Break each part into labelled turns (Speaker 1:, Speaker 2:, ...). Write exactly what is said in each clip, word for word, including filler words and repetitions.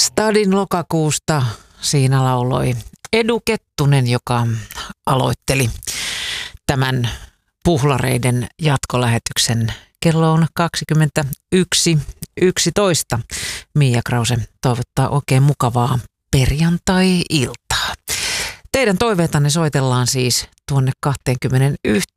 Speaker 1: Stadin lokakuusta siinä lauloi Edu Kettunen, joka aloitteli tämän Puhlareiden jatkolähetyksen. Kello on kaksikymmentäyksi yksitoista. Mia Krause toivottaa oikein mukavaa perjantai-iltaa. Teidän toiveitanne soitellaan siis tuonne kaksikymmentäyksi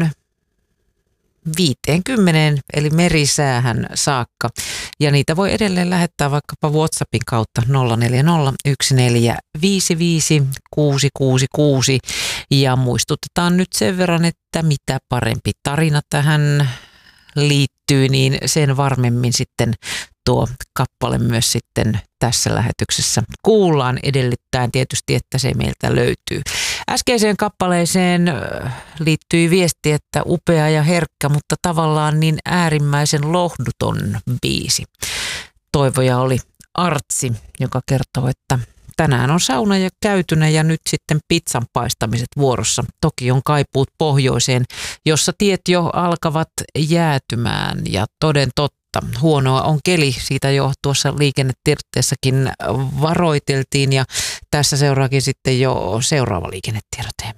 Speaker 1: viisikymmentä eli merisäähän saakka. Ja niitä voi edelleen lähettää vaikkapa WhatsAppin kautta nolla neljä nolla yksi neljä viisi viisi kuusi kuusi kuusi. Ja muistutetaan nyt sen verran, että mitä parempi tarina tähän liittyy, niin sen varmemmin sitten tuo kappale myös sitten tässä lähetyksessä kuullaan, edellyttäen tietysti, että se meiltä löytyy. Äskeiseen kappaleeseen liittyi viesti, että upea ja herkkä, mutta tavallaan niin äärimmäisen lohduton biisi. Toivoja oli Artsi, joka kertoo, että tänään on sauna ja käytynä ja nyt sitten pizzan paistamiset vuorossa. Toki on kaipuut pohjoiseen, jossa tiet jo alkavat jäätymään ja toden totta. Huonoa on keli, siitä jo tuossa liikennetiedotteessakin varoiteltiin ja tässä seuraakin sitten jo seuraava liikennetiedote.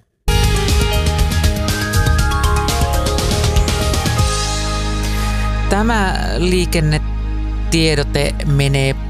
Speaker 1: Tämä liikennetiedote menee